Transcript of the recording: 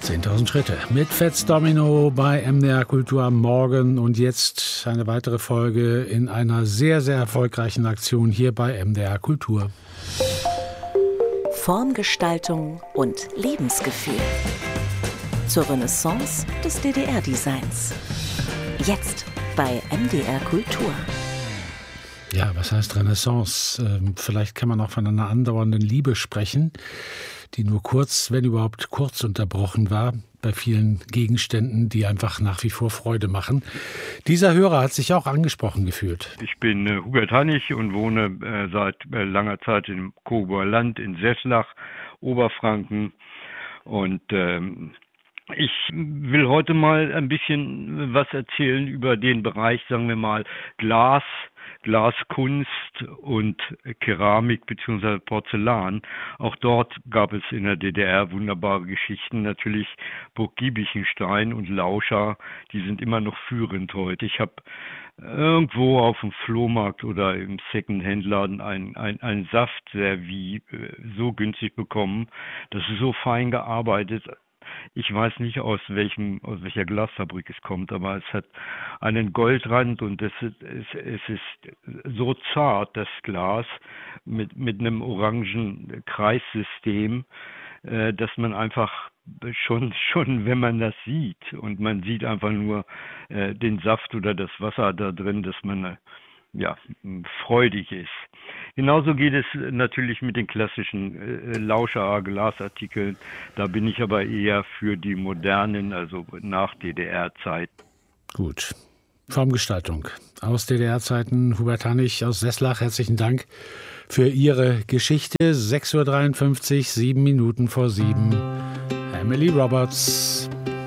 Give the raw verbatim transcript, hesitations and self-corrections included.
zehntausend Schritte mit Fats Domino bei M D R Kultur am Morgen und jetzt eine weitere Folge in einer sehr, sehr erfolgreichen Aktion hier bei M D R Kultur. Formgestaltung und Lebensgefühl zur Renaissance des D D R-Designs. Jetzt bei M D R Kultur. Ja, was heißt Renaissance? Ähm, vielleicht kann man auch von einer andauernden Liebe sprechen, die nur kurz, wenn überhaupt kurz unterbrochen war, bei vielen Gegenständen, die einfach nach wie vor Freude machen. Dieser Hörer hat sich auch angesprochen gefühlt. Ich bin äh, Hubert Hannig und wohne äh, seit äh, langer Zeit im Coburger Land in Seßlach, Oberfranken. Und ähm, ich will heute mal ein bisschen was erzählen über den Bereich, sagen wir mal, Glas, Glaskunst und Keramik bzw. Porzellan. Auch dort gab es in der D D R wunderbare Geschichten. Natürlich Burg Giebichenstein und Lauscher, die sind immer noch führend heute. Ich habe irgendwo auf dem Flohmarkt oder im Secondhand-Laden ein, ein, ein Saftservie so günstig bekommen. Das ist so fein gearbeitet. Ich weiß nicht, aus welchem, aus welcher Glasfabrik es kommt, aber es hat einen Goldrand und es ist, es, es ist so zart, das Glas, mit, mit einem orangen Kreissystem, äh, dass man einfach schon, schon, wenn man das sieht und man sieht einfach nur äh, den Saft oder das Wasser da drin, dass man äh, ja, freudig ist. Genauso geht es natürlich mit den klassischen äh, Lauscher-Glasartikeln. Da bin ich aber eher für die modernen, also nach D D R-Zeit. Gut. Formgestaltung aus D D R-Zeiten. Hubert Hannig aus Seßlach, herzlichen Dank für Ihre Geschichte. sechs Uhr dreiundfünfzig, sieben Minuten vor sieben. Emily Roberts.